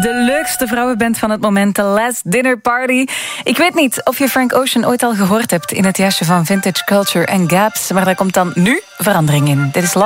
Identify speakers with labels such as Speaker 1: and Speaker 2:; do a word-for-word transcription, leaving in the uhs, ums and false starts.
Speaker 1: De leukste vrouwenband van het moment, The Last Dinner Party. Ik weet niet of je Frank Ocean ooit al gehoord hebt in het jasje van Vintage Culture en Gaps, maar daar komt dan nu verandering in. Dit is